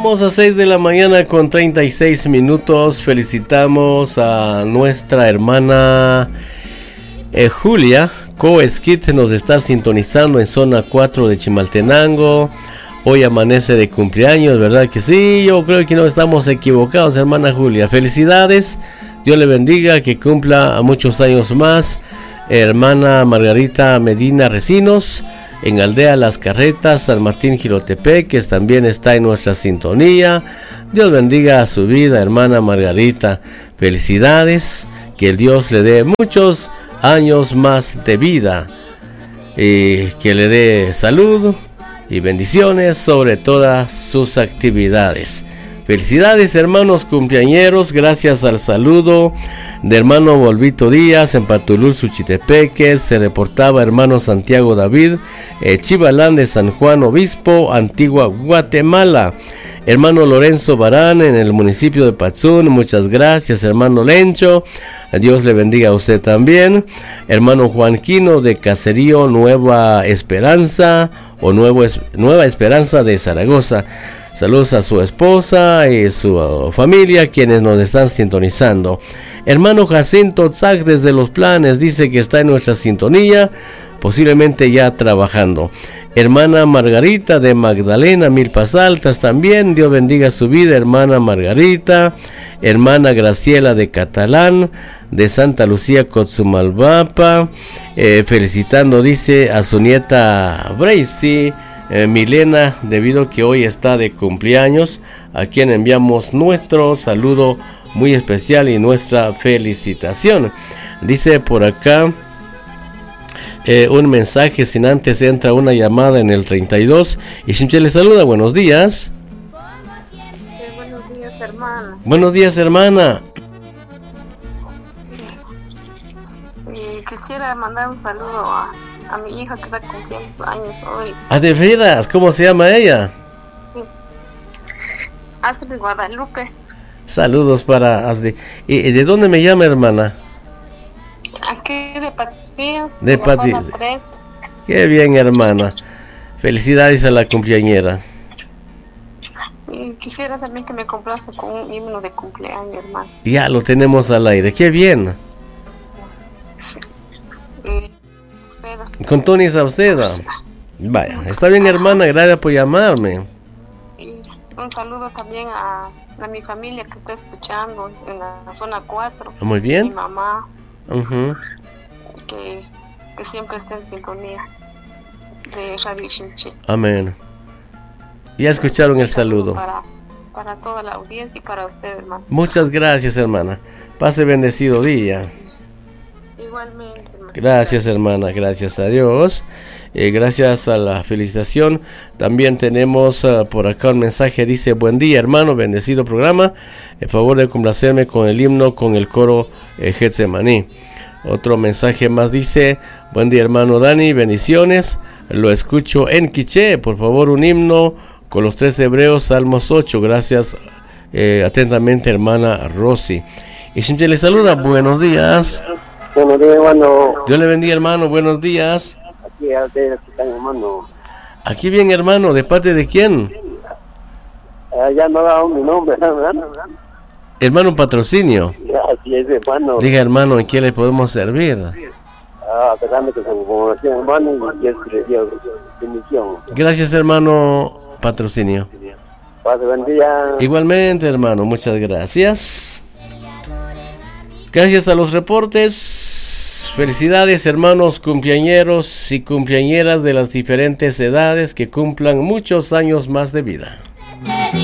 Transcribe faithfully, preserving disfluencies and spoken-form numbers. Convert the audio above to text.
Vamos a seis de la mañana con treinta y seis minutos. Felicitamos a nuestra hermana eh, Julia Coesquit, nos está sintonizando en zona cuatro de Chimaltenango. Hoy amanece de cumpleaños, ¿verdad que sí? Yo creo que no estamos equivocados, hermana Julia. Felicidades, Dios le bendiga, que cumpla muchos años más. Hermana Margarita Medina Recinos, en Aldea Las Carretas, San Martín Jirotepec, que también está en nuestra sintonía. Dios bendiga a su vida, hermana Margarita. Felicidades, que el Dios le dé muchos años más de vida, y que le dé salud y bendiciones sobre todas sus actividades. Felicidades, hermanos cumpleañeros, gracias al saludo de hermano Volvito Díaz en Patulul, Suchitepeques. Se reportaba hermano Santiago David, eh, Chivalán de San Juan Obispo, Antigua Guatemala. Hermano Lorenzo Barán en el municipio de Patzún, muchas gracias, hermano Lencho. Dios le bendiga a usted también. Hermano Juanquino de Caserío Nueva Esperanza o Nuevo es, Nueva Esperanza de Zaragoza. Saludos a su esposa y su familia, quienes nos están sintonizando. Hermano Jacinto Tzak desde Los Planes dice que está en nuestra sintonía, posiblemente ya trabajando. Hermana Margarita de Magdalena, Milpas Altas también, Dios bendiga su vida, hermana Margarita. Hermana Graciela de Catalán, de Santa Lucía, Cotzumalvapa, eh, felicitando, dice, a su nieta Bracy, eh, Milena, debido a que hoy está de cumpleaños, a quien enviamos nuestro saludo muy especial y nuestra felicitación. Dice por acá eh, un mensaje, sin antes entra una llamada en el treinta y dos, y siempre le saluda, buenos días. Hermana. Buenos días, hermana. Y quisiera mandar un saludo a, a mi hija que está cumpliendo años hoy. ¿Ah, de veras? ¿Cómo se llama ella? Sí. Astrid Guadalupe. Saludos para Astrid. ¿Y, y de dónde me llama, hermana? Aquí de Patillas. De Patillas. Qué bien, hermana. Felicidades a la cumpleañera. Y quisiera también que me complazca con un himno de cumpleaños, hermano. Ya lo tenemos al aire, qué bien. Sí. Y con Tony Sauceda. Vaya, está bien, hermana, gracias por llamarme. Y un saludo también a, a mi familia que está escuchando en la zona cuatro. Muy bien. Mi mamá, uh-huh. que, que siempre está en sintonía de Radio Chinchi. Amén. Ya escucharon el saludo. Para, para toda la audiencia y para usted, hermano. Muchas gracias, hermana. Pase bendecido día. Igualmente, hermano. Gracias, hermana. Gracias a Dios. Eh, gracias a la felicitación. También tenemos uh, por acá un mensaje. Dice, buen día, hermano. Bendecido programa. En favor de complacerme con el himno con el coro eh, Getsemaní. Otro mensaje más dice, buen día, hermano Dani. Bendiciones. Lo escucho en quiché. Por favor, un himno con los tres hebreos, Salmos ocho. Gracias eh, atentamente, hermana Rosy. Y siempre le saluda, buenos días. Buenos días, hermano. Dios le bendiga, hermano, buenos días. Aquí, aquí están, hermano. Aquí bien, hermano, ¿de parte de quién? Uh, ya no ha dado mi nombre, hermano. Hermano Patrocinio. Así es, hermano. Diga, hermano, ¿en qué le podemos servir? Ah, perdón, que se información, hermano, y es que le dio bendición. Gracias, hermano Patrocinio. Pase buen día. Igualmente, hermano, muchas gracias. Gracias a los reportes. Felicidades, hermanos cumpleañeros y cumpleañeras de las diferentes edades, que cumplan muchos años más de vida.